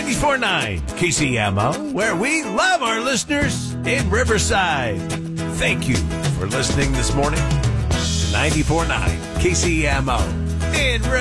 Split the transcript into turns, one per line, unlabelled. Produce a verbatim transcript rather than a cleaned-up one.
ninety-four point nine K C M O, where we love our listeners in Riverside. Thank you for listening this morning to ninety-four point nine K C M O in Riverside.